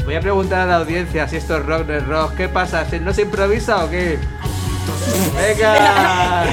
Voy a preguntar a la audiencia si esto es rock, no es rock. ¿Qué pasa? ¿No se improvisa o qué? ¡Venga!